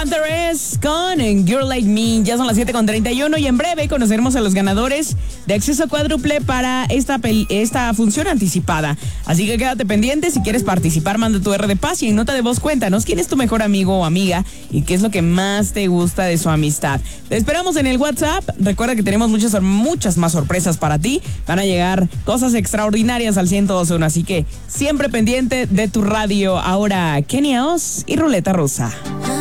Panthers con Girl Like Me. Ya son las 7:31 y en breve conoceremos a los ganadores de acceso cuádruple para esta función anticipada. Así que quédate pendiente. Si quieres participar, manda tu R de paz y en nota de voz cuéntanos quién es tu mejor amigo o amiga y qué es lo que más te gusta de su amistad. Te esperamos en el WhatsApp. Recuerda que tenemos muchas más sorpresas para ti. Van a llegar cosas extraordinarias al 102.1, así que siempre pendiente de tu radio. Ahora, Kenia Oz y Ruleta Rusa.